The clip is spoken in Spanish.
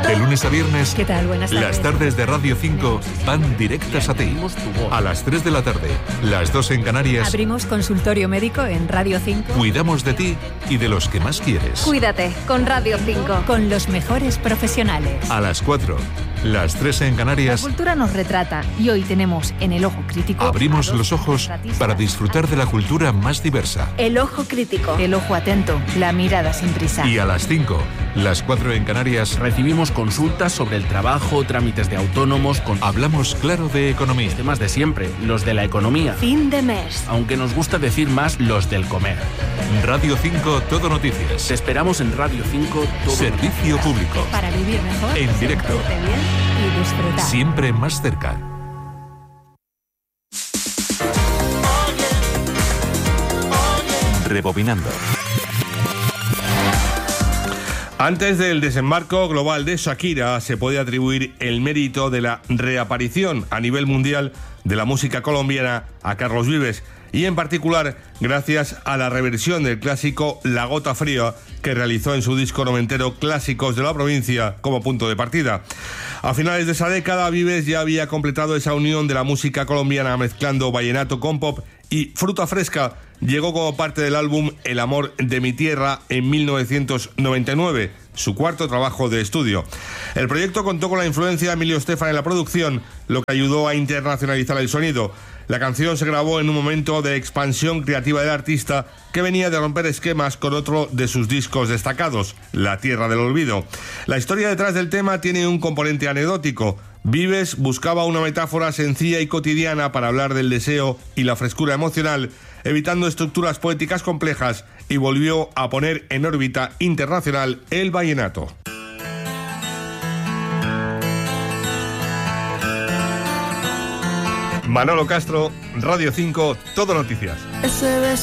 De lunes a viernes, ¿Qué tal? Buenas tardes. las tardes de Radio 5 van directas a ti. A las 3 de la tarde, las 2 en Canarias, Abrimos consultorio médico en Radio 5 cuidamos de ti y de los que más quieres. Cuídate con Radio 5. con los mejores profesionales. A las 4, las 3 en La Canarias, cultura nos retrata y hoy tenemos en El Ojo Crítico abrimos a dos los ojos retratistas. para disfrutar de la cultura más diversa. El Ojo Crítico. El ojo atento, la mirada sin prisa. Y a las 5, las 4 en Canarias, Recibimos consultas sobre el trabajo, trámites de autónomos, con hablamos claro de economía. temas de siempre, los de la economía. Fin de mes. Aunque nos gusta decir más los del comer. Radio 5 Todo Te Noticias. esperamos en Radio 5 todo. Servicio público. Para vivir mejor, En directo. sentirte bien y disfrutar. Siempre más cerca. Rebobinando. Antes del desembarco global de Shakira, se puede atribuir el mérito de la reaparición a nivel mundial de la música colombiana a Carlos Vives, y en particular gracias a la reversión del clásico La Gota Fría que realizó en su disco noventero Clásicos de la Provincia como punto de partida. A finales de esa década, Vives ya había completado esa unión de la música colombiana mezclando vallenato con pop, y Fruta Fresca llegó como parte del álbum El amor de mi tierra en 1999, su cuarto trabajo de estudio. El proyecto contó con la influencia de Emilio Estefan en la producción, lo que ayudó a internacionalizar el sonido. La canción se grabó en un momento de expansión creativa del artista, que venía de romper esquemas con otro de sus discos destacados, La Tierra del Olvido. La historia detrás del tema tiene un componente anecdótico. Vives buscaba una metáfora sencilla y cotidiana para hablar del deseo y la frescura emocional, evitando estructuras poéticas complejas, y volvió a poner en órbita internacional el vallenato. Manolo Castro, Radio 5, Todo Noticias.